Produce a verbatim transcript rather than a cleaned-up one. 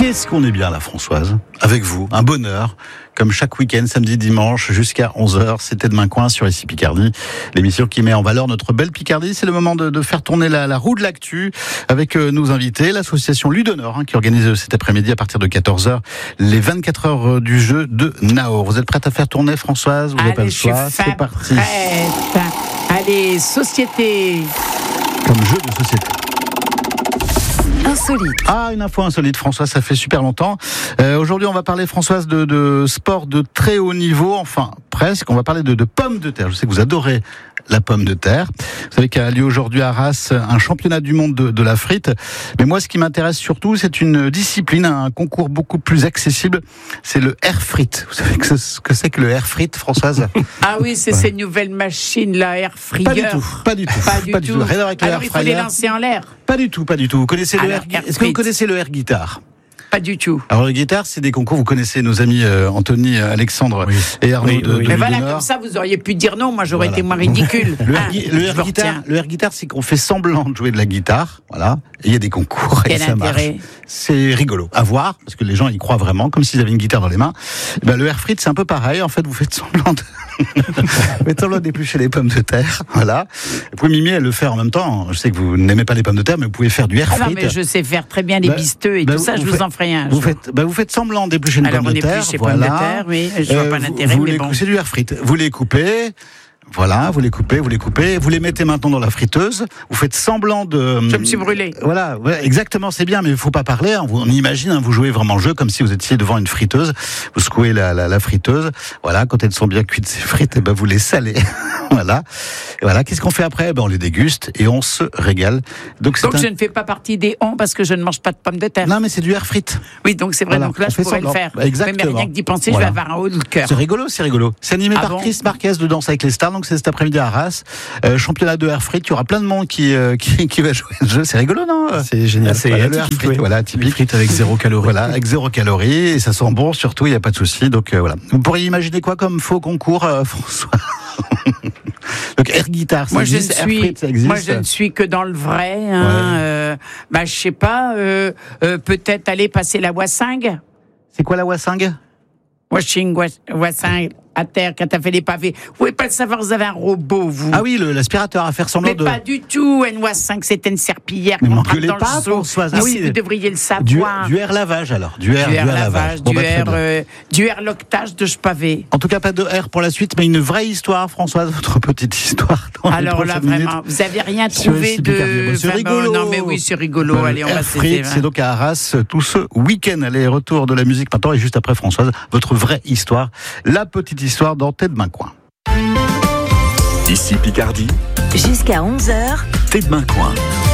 Qu'est-ce qu'on est bien là, Françoise, avec vous, un bonheur, comme chaque week-end, samedi, dimanche, jusqu'à onze heures, c'était Demain Coin sur Ici Picardie, l'émission qui met en valeur notre belle Picardie. C'est le moment de, de faire tourner la, la roue de l'actu avec euh, nos invités, l'association Ludonor, hein, qui organise cet après-midi à partir de quatorze heures, les vingt-quatre heures du jeu de Nahor. Vous êtes prête à faire tourner, Françoise? Vous n'avez pas le choix, c'est parti. Prête. Allez, société. Comme jeu de société. Insolite. Ah, une info insolite, Françoise, ça fait super longtemps. Euh, aujourd'hui, on va parler, Françoise, de, de sport de très haut niveau, enfin, presque. On va parler de, de pommes de terre. Je sais que vous adorez la pomme de terre. Vous savez qu'il y a lieu aujourd'hui à Arras un championnat du monde de, de la frite. Mais moi, ce qui m'intéresse surtout, c'est une discipline, un concours beaucoup plus accessible. C'est le air frite. Vous savez que ce que c'est que le air frite, Françoise? Ah oui, c'est ouais. Ces nouvelles machines, la air fryer. Pas du tout, pas du tout. Pas du pas tout. Du tout. Rien avec le Alors, air il faut les lancer en l'air. Pas du tout, pas du tout. Vous connaissez le air, air Est-ce que vous connaissez le air guitare? Pas du tout. Alors le guitare, c'est des concours. Vous connaissez nos amis euh, Anthony, Alexandre oui. et Arnaud oui, de, oui. de Mais voilà, comme ça, vous auriez pu dire non. Moi, j'aurais voilà. été moins ridicule. le, ah, air, le, air guitare, le air guitare, c'est qu'on fait semblant de jouer de la guitare. Voilà. Et il y a des concours Quel et ça intérêt. marche. C'est rigolo à voir parce que les gens y croient vraiment, comme s'ils avaient une guitare dans les mains. Et ben, le air frite, c'est un peu pareil. En fait, vous faites semblant de vous faites semblant d'éplucher les pommes de terre. Voilà. Vous pouvez mimer et le faire en même temps. Je sais que vous n'aimez pas les pommes de terre, mais vous pouvez faire du air frite. Ah non, mais je sais faire très bien les bah, bisteux et bah, tout ça. Je vous faites, en ferai un. Vous faites, bah, vous faites semblant d'éplucher une Alors, pomme de terre. Voilà. Pommes de terre, oui. Je vois euh, pas l'intérêt, vous mais les, bon. C'est du air frite. Vous les coupez. Voilà, vous les coupez, vous les coupez, vous les mettez maintenant dans la friteuse. Vous faites semblant de. Je me suis brûlé. Voilà, ouais, exactement, c'est bien, mais il faut pas parler. Hein, on imagine, hein, vous jouez vraiment le jeu comme si vous étiez devant une friteuse. Vous secouez la, la, la friteuse. Voilà, quand elles sont bien cuites ces frites, et ben vous les salez. Voilà. Et voilà. Qu'est-ce qu'on fait après? Ben on les déguste et on se régale. Donc, donc un... je ne fais pas partie des on parce que je ne mange pas de pommes de terre. Non, mais c'est du air frite. Oui, donc c'est vrai. Voilà. Donc là, on je pourrais semblant. le faire. Bah, exactement. Mais rien que d'y penser, voilà. je vais avoir un haut de cœur. C'est rigolo, c'est rigolo. C'est animé ah par bon Chris Marquez de Danse avec les stars. Donc c'est cet après-midi à Arras. Euh, championnat de air frite. Il y aura plein de monde qui euh, qui, qui va jouer le jeu. C'est rigolo, non? C'est génial. C'est voilà, le air frite. Oui. Voilà, typique. Frites avec zéro calorie. Voilà, avec zéro calorie et ça sent bon. Surtout, il n'y a pas de souci. Donc euh, voilà. Vous pourriez imaginer quoi comme faux concours, euh, François? Donc air guitare, ça moi existe, je ne suis, air frite, ça existe. Moi je ne suis que dans le vrai. Hein, ouais. euh, bah je sais pas. Euh, euh, peut-être aller passer la wassingue. C'est quoi la wassingue? Washing, wassingue. À terre, quand t'as fait les pavés. Vous pouvez pas le savoir, vous avez un robot, vous. Ah oui, le, l'aspirateur à faire semblant mais de... Mais pas du tout, N O cinq, c'était une serpillière mais qu'on trappe dans pas, le seau. Françoise. Ah oui, vous devriez le savoir. Du, du air lavage, alors. Du air, du air, du air lavage, lavage. du, Bon, air, bah, euh, du air loctage de pavé. En tout cas, pas de air pour la suite, mais une vraie histoire, Françoise, votre petite histoire. Dans alors là, vraiment, vous avez rien trouvé de... Bon, c'est rigolo. Non, mais oui, c'est rigolo. Bah, allez, on va se c'est donc à Arras, tout ce week-end. Allez, retour de la musique maintenant, et juste après, Françoise, votre vraie histoire. La petite histoire dans T'es Demain Coin. Ici Picardie. Jusqu'à onze heures. T'es Demain Coin.